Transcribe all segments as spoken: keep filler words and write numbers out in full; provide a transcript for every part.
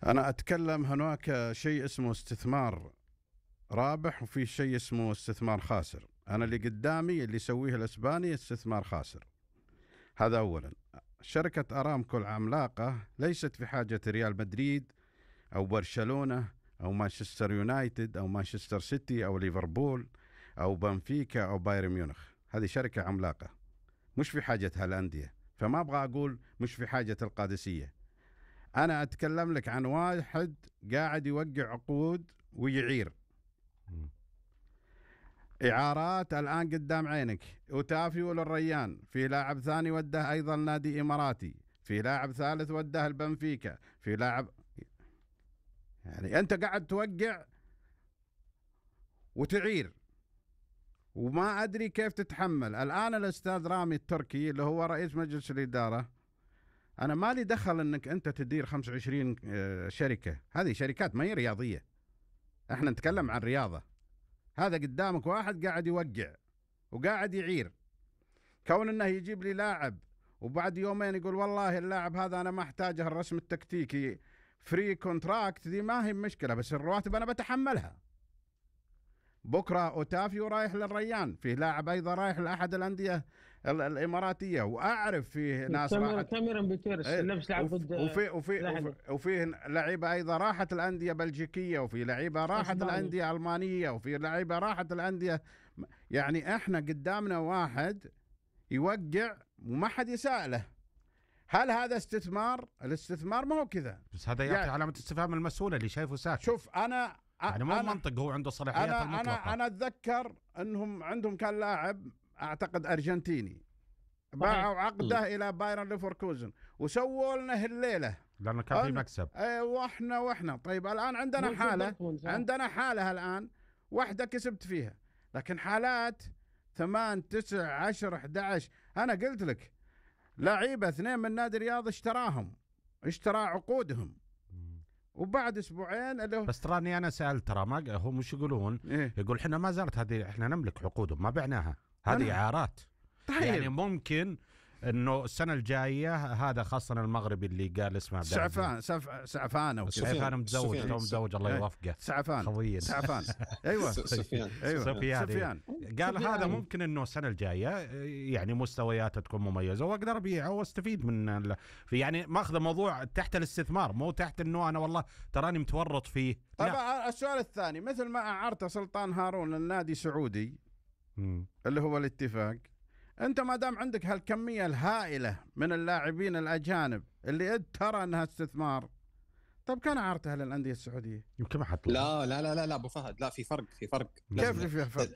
أنا أتكلم هناك شيء اسمه استثمار رابح وفي شيء اسمه استثمار خاسر. أنا اللي قدامي اللي يسويه الإسباني استثمار خاسر، هذا أولا. شركة أرامكو العملاقة ليست في حاجة ريال مدريد أو برشلونة أو مانشستر يونايتد أو مانشستر سيتي أو ليفربول أو بنفيكا أو بايرن ميونخ. هذه شركة عملاقة مش في حاجة هالأندية، فما أبغى أقول مش في حاجة القادسية. أنا أتكلم لك عن واحد قاعد يوقع عقود ويعير إعارات الآن قدام عينك. أوتافيو للريان، في لاعب ثاني وده أيضا نادي إماراتي، في لاعب ثالث وده البنفيكا، في لاعب، يعني أنت قاعد توقع وتعير وما أدري كيف تتحمل. الآن الأستاذ رامي التركي اللي هو رئيس مجلس الإدارة، أنا مالي دخل أنك أنت تدير خمسة وعشرين شركة، هذه شركات ما هي رياضية، احنا نتكلم عن رياضة. هذا قدامك واحد قاعد يوقع وقاعد يعير، كون انه يجيب لي لاعب وبعد يومين يقول والله اللاعب هذا انا ما احتاجه الرسم التكتيكي فري كونتراكت، دي ما هي مشكلة، بس الرواتب انا بتحملها. بكرة أوتافيو رايح للريان، في لاعب أيضا رايح لأحد الأندية الإماراتية، وأعرف فيه ناس راحت كاميرون بيتيرس نفس لاعب ضد وفي وفي وفي لعيبة أيضا راحت الأندية بلجيكية، وفي لعيبة راحت الأندية ألمانية، وفي لعيبة راحت الأندية. يعني إحنا قدامنا واحد يوقع وما حد يسأله هل هذا استثمار؟ الاستثمار ما هو كذا، بس هذا يعطي يعني علامة استفهام المسؤول اللي شايفه ساكت. شوف أنا يعني مو منطق، هو عنده صلاحيات أنا المطلقة. أنا أنا أتذكر أنهم عندهم كان لاعب أعتقد أرجنتيني باعوا عقده إلى بايرن ليفركوزن وسووا لنا الليلة لأنه كان في مكسب. اي واحنا واحنا طيب الآن عندنا حالة عندنا حالة الآن واحدة كسبت فيها، لكن حالات ثمان تسع عشر أحد عشر. أنا قلت لك لعيبة اثنين من نادي الرياض اشتراهم، اشترى عقودهم، وبعد اسبوعين اللي بس تراني انا سالت، ترى ما هو مش يقولون إيه؟ يقول احنا ما زالت هذه، احنا نملك عقودهم ما بعناها، هذه اعارات. طيب. يعني ممكن انه السنه الجايه هذا خاصه المغربي اللي قال اسمه عبد العزيز سعفان سعف سعفان او سعفان متزوج تو متزوج الله يوفقه سعفان خويا سعفان ايوه سفيان ايوه سفيان, سفيان. قال هذا ممكن انه السنه الجايه يعني مستوياته تكون مميزه واقدر ابيعه واستفيد من في، يعني ماخذ موضوع تحت الاستثمار مو تحت انه انا والله تراني متورط فيه. طبعا السؤال الثاني، مثل ما اعرت سلطان هارون النادي سعودي م. اللي هو الاتفاق، انت ما دام عندك هالكميه الهائله من اللاعبين الاجانب اللي ترى انها استثمار، طب كان عارتها للانديه السعوديه يمكن ما حط. لا لا لا لا ابو فهد، لا في فرق في فرق كيف في فرق؟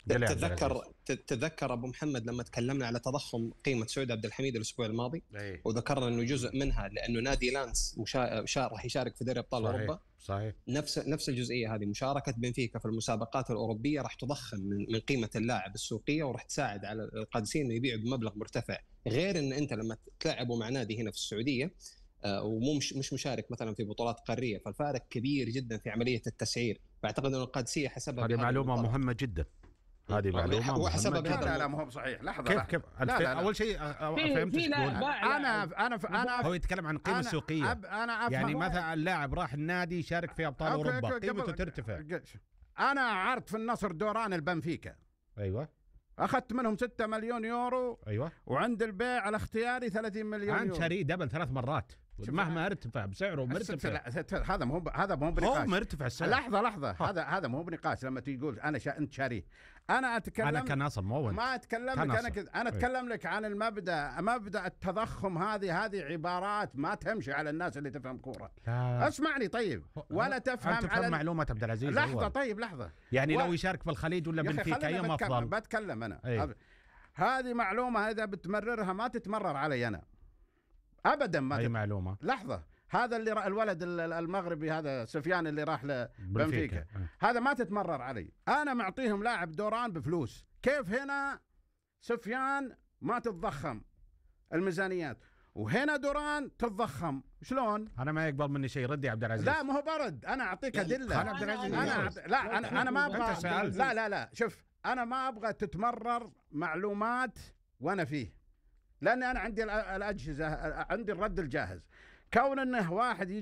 تتذكر تتذكر ابو محمد لما تكلمنا على تضخم قيمه سعود عبد الحميد الاسبوع الماضي، أيه. وذكرنا انه جزء منها لانه نادي لانس مشا... شا... راح يشارك في دوري ابطال اوروبا. صحيح. نفس نفس الجزئيه هذه، مشاركه بنفيكا في المسابقات الاوروبيه راح تضخم من, من قيمه اللاعب السوقيه، وراح تساعد على القادسين انه يبيعوا بمبلغ مرتفع، غير ان انت لما تلعبوا مع نادي هنا في السعوديه ومو مش مش مشارك مثلا في بطولات قاريه، فالفارق كبير جدا في عمليه التسعير. فاعتقد ان القادسيه حسبها هذه معلومه مهمه جدا، هذه معلومه هو حسبها لا لا لا مو بصحيح. لحظه كيف كيف لا لا لا. اول شيء فهمت ايش تقول. انا انا انا هو يتكلم عن القيمه السوقيه. أنا يعني مثلا اللاعب راح النادي يشارك في ابطال اوروبا قيمته ترتفع. انا عرضت في النصر دوران البنفيكا، ايوه اخذت منهم ستة مليون يورو، ايوه، وعند البيع على اختياري ثلاثين مليون يورو. انت شاريه دبل ثلاث مرات مهما ارتفع بسعره مرتفع. هذا مو هذا مو بنقاش، هو مرتفع السعر. لحظه لحظه هذا هذا مو بنقاش. لما تقول انا شا... انت شاريه، انا اتكلم انا كناصر مو ما اتكلم لك انا كذا، انا اتكلم لك عن المبدا، مبدا التضخم. هذه هذه عبارات ما تمشي على الناس اللي تفهم كوره. اسمعني طيب، ولا تفهم تفهم على معلومات عبد العزيز. لحظه هو. طيب لحظه، يعني و... لو يشارك في الخليج ولا بنفيكا ايام افضل؟ بتكلم انا. أيه. هذه معلومه اذا بتمررها ما تتمرر علي انا ابدا. ما اي تت... معلومه. لحظه، هذا اللي را... الولد المغربي هذا سفيان اللي راح لبنفيكا أه. هذا ما تتمرر علي. انا معطيهم لاعب دوران بفلوس، كيف هنا سفيان ما تتضخم الميزانيات وهنا دوران تتضخم؟ شلون؟ انا ما يقبل مني شيء. ردي عبد العزيز. لا ما هو برد، انا اعطيك ادله. انا عبد العزيز انا عبد... لا انا انا ما ابغى. لا لا لا شوف، انا ما ابغى تتمرر معلومات وانا فيه، لان انا عندي الاجهزه، عندي الرد الجاهز. كون انه واحد